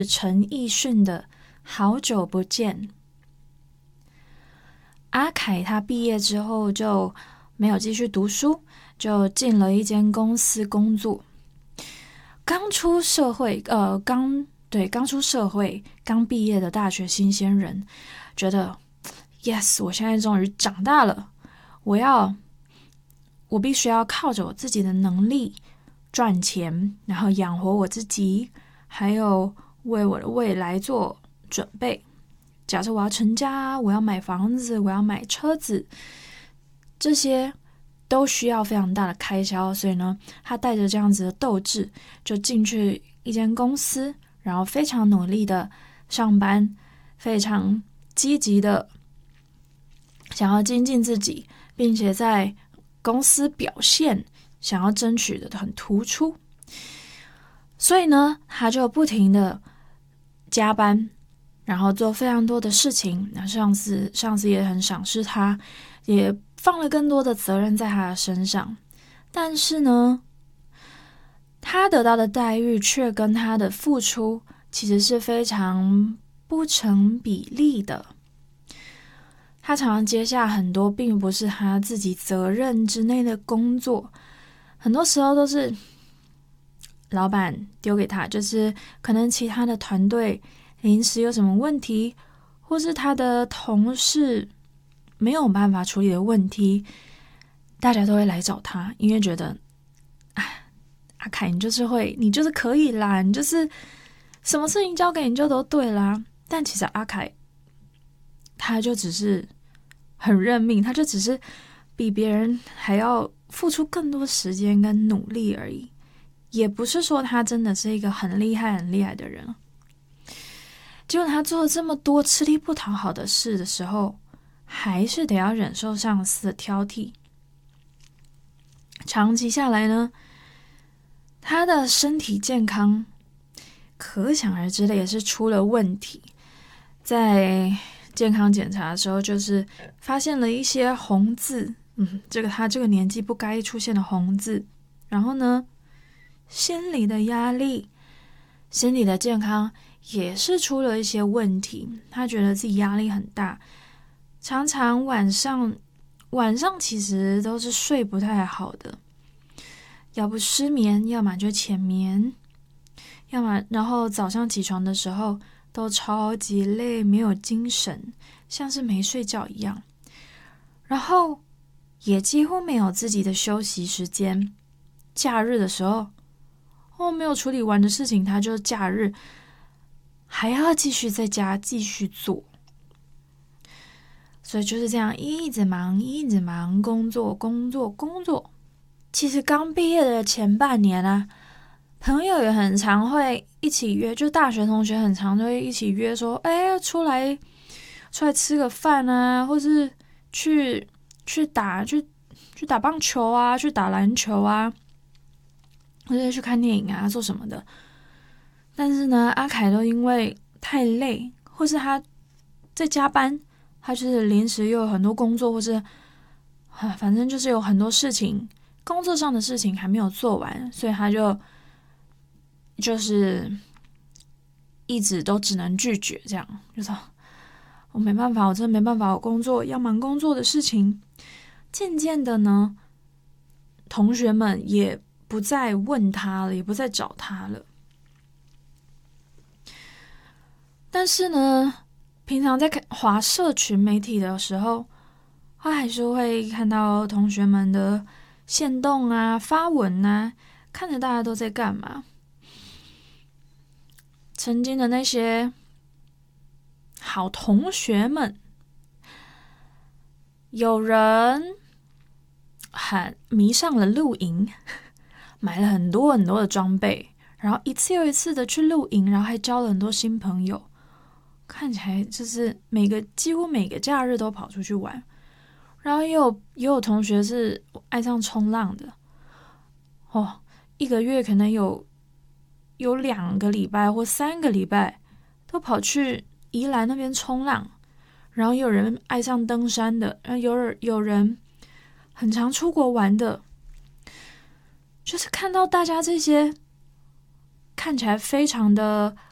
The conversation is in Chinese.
陈奕迅的好久不见。阿凯他毕业之后就没有继续读书，就进了一间公司工作。刚出社会，刚毕业的大学新鲜人，觉得 yes， 我现在终于长大了，我必须要靠着我自己的能力赚钱，然后养活我自己，还有为我的未来做准备。假设我要成家，我要买房子，我要买车子，这些都需要非常大的开销，所以呢，他带着这样子的斗志，就进去一间公司，然后非常努力的上班，非常积极的想要精进自己，并且在公司表现想要争取的很突出。所以呢，他就不停的加班，然后做非常多的事情。那上司也很赏识他，也放了更多的责任在他的身上。但是呢，他得到的待遇却跟他的付出其实是非常不成比例的。他常常接下很多并不是他自己责任之内的工作，很多时候都是老板丢给他，就是可能其他的团队临时有什么问题，或是他的同事没有办法处理的问题，大家都会来找他，因为觉得阿凯你就是可以啦，你就是什么事情交给你就都对啦。但其实阿凯他就只是很认命，他就只是比别人还要付出更多时间跟努力而已，也不是说他真的是一个很厉害的人。结果他做了这么多吃力不讨好的事的时候，还是得要忍受上司的挑剔。长期下来呢，他的身体健康可想而知的也是出了问题。在健康检查的时候，就是发现了一些红字，他这个年纪不该出现的红字。然后呢，心理的压力，心理的健康也是出了一些问题。他觉得自己压力很大，常常晚上其实都是睡不太好的，要不失眠，要么就浅眠，要么然后早上起床的时候都超级累，没有精神，像是没睡觉一样。然后也几乎没有自己的休息时间。假日的时候，没有处理完的事情，他就假日还要继续在家继续做。所以就是这样一直忙，工作。其实刚毕业的前半年啊，朋友也很常会一起约，就大学同学很常都会一起约说，出来吃个饭啊，或是去打棒球啊，去打篮球啊，或者去看电影啊，做什么的。但是呢，阿凯都因为太累，或是他在加班，他就是临时又有很多工作，或是反正就是有很多事情，工作上的事情还没有做完，所以他就是一直都只能拒绝，这样就说我没办法，我真的没办法，我工作要忙工作的事情。渐渐的呢，同学们也不再问他了，也不再找他了。但是呢，平常在滑社群媒体的时候，他还是会看到同学们的限动啊、发文啊，看着大家都在干嘛。曾经的那些好同学们，有人很迷上了露营，买了很多的装备，然后一次又一次的去露营，然后还交了很多新朋友。看起来就是几乎每个假日都跑出去玩。然后也有同学是爱上冲浪的，一个月可能有2个礼拜或3个礼拜都跑去宜兰那边冲浪。然后有人爱上登山的，然后有人很常出国玩的。就是看到大家这些看起来非常的